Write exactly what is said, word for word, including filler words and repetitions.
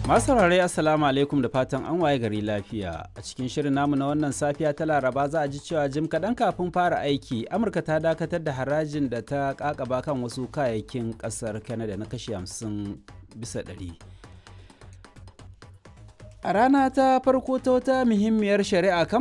Masu saurare Assalamu alaikum da fatan an waye gari lafiya. A cikin shirin namu na wannan safiya ta Laraba za a ji cewa jim kaɗan kafin fara aiki, Amurka ta dakatar da harajin da ta ƙaƙaba kan wasu kayayyakin ƙasar Canada na kashi hamsin bisa ɗari. A rana ta farko ta wata muhimmiyar shari'a